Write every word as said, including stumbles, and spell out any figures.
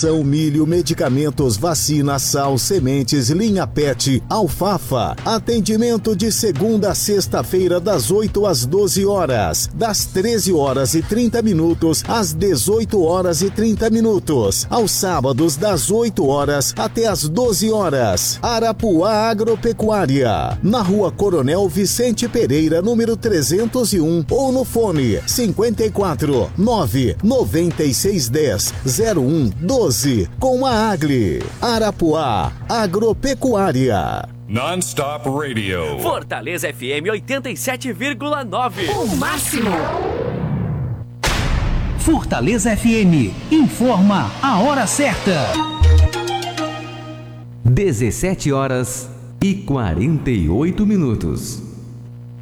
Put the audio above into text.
ração, milho, medicamentos, vacina, sal, sementes, linha pet, alfafa. Atendimento de segunda a sexta-feira das oito às doze horas, das treze horas e trinta minutos às dezoito horas e trinta minutos, aos sábados das oito horas até às doze horas. Arapuá Agropecuária, na Rua Coronel Vicente Pereira, número trezentos e um, ou no fone cinquenta e quatro, nove, noventa e seis, dez, zero um, doze, com a Agli. Arapuá Agropecuária. Non-Stop Radio. Fortaleza F M oitenta e sete vírgula nove. O máximo. Fortaleza F M informa a hora certa. dezessete horas e quarenta e oito minutos.